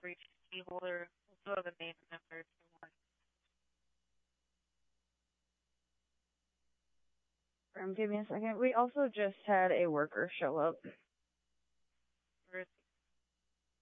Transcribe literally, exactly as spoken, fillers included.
reach key holder, also the main member if you want. Um, give me a second. We also just had a worker show up. First,